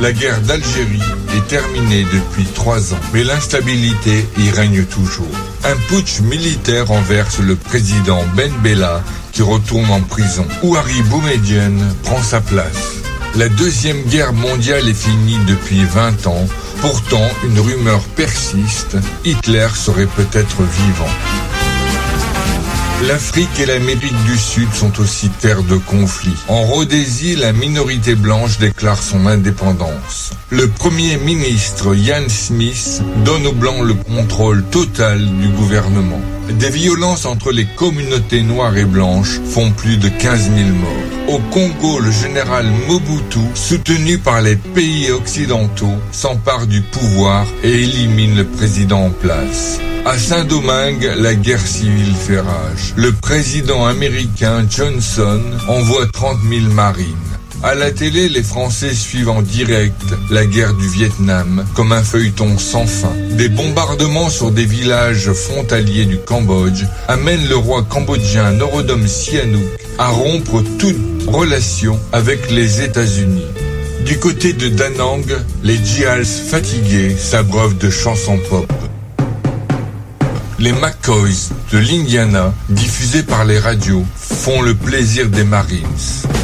La guerre d'Algérie est terminée depuis 3 ans, mais l'instabilité y règne toujours. Un putsch militaire renverse le président Ben Bella qui retourne en prison. Houari Boumediene prend sa place. La Deuxième Guerre mondiale est finie depuis 20 ans. Pourtant, une rumeur persiste. Hitler serait peut-être vivant. L'Afrique et l'Amérique du Sud sont aussi terres de conflits. En Rhodésie, la minorité blanche déclare son indépendance. Le Premier ministre Ian Smith donne aux Blancs le contrôle total du gouvernement. Des violences entre les communautés noires et blanches font plus de 15 000 morts. Au Congo, le général Mobutu, soutenu par les pays occidentaux, s'empare du pouvoir et élimine le président en place. À Saint-Domingue, la guerre civile fait rage. Le président américain Johnson envoie 30 000 marines. À la télé, les Français suivent en direct la guerre du Vietnam comme un feuilleton sans fin. Des bombardements sur des villages frontaliers du Cambodge amènent le roi cambodgien Norodom Sihanouk à rompre toute relation avec les États-Unis. Du côté de Da Nang, les djihals fatigués s'abreuvent de chansons pop. Les McCoys de l'Indiana, diffusés par les radios, font le plaisir des Marines.